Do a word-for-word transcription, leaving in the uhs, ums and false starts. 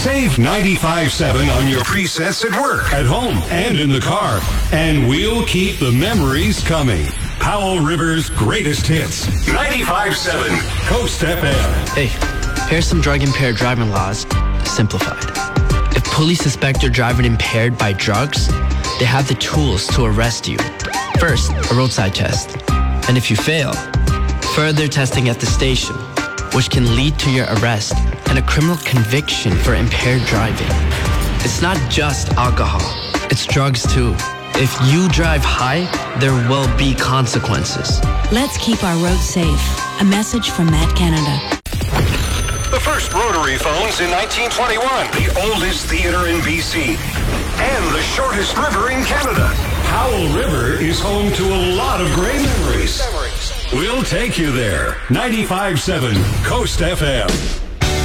Save ninety-five seven on your presets at work, at home, and in the car. And we'll keep the memories coming. Powell River's greatest hits. ninety-five seven Coast F M. Hey, here's some drug-impaired driving laws, simplified. If police suspect you're driving impaired by drugs, they have the tools to arrest you. First, a roadside test. And if you fail, further testing at the station, which can lead to your arrest and a criminal conviction for impaired driving. It's not just alcohol, it's drugs too. If you drive high, there will be consequences. Let's keep our roads safe. A message from Matt Canada. The first rotary phones in nineteen twenty-one. The oldest theater in B C. And the shortest river in Canada. Powell River is home to a lot of great memories. We'll take you there. ninety-five seven Coast F M.